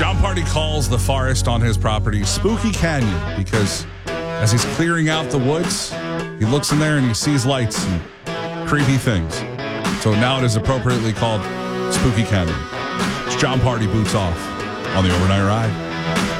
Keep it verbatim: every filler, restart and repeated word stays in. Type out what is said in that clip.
Jon Pardi calls the forest on his property Spooky Canyon because as he's clearing out the woods, he looks in there and he sees lights and creepy things. So now it is appropriately called Spooky Canyon. It's Jon Pardi Boots Off on the Overnight Ride.